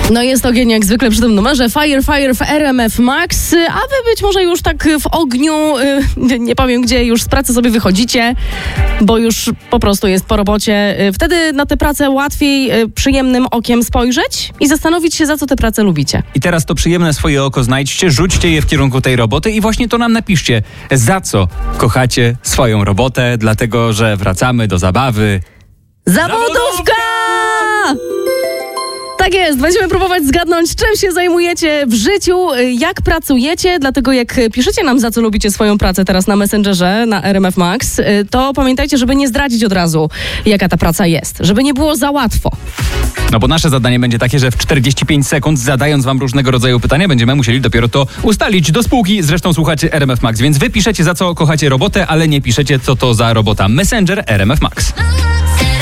No jest ogień jak zwykle przy tym numerze Fire w RMF Max, a wy być może już tak w ogniu, nie powiem gdzie, już z pracy sobie wychodzicie, bo już po prostu jest po robocie. Wtedy na tę pracę łatwiej przyjemnym okiem spojrzeć i zastanowić się, za co tę pracę lubicie. I teraz to przyjemne swoje oko znajdźcie, rzućcie je w kierunku tej roboty i właśnie to nam napiszcie, za co kochacie swoją robotę, dlatego że wracamy do zabawy. Zawodówka! Tak jest, będziemy próbować zgadnąć, czym się zajmujecie w życiu, jak pracujecie, dlatego jak piszecie nam, za co lubicie swoją pracę teraz na Messengerze, na RMF Max, to pamiętajcie, żeby nie zdradzić od razu, jaka ta praca jest, żeby nie było za łatwo. No bo nasze zadanie będzie takie, że w 45 sekund, zadając wam różnego rodzaju pytania, będziemy musieli dopiero to ustalić do spółki. Zresztą słuchacie RMF Max, więc wy piszecie, za co kochacie robotę, ale nie piszecie, co to za robota. Messenger RMF Max.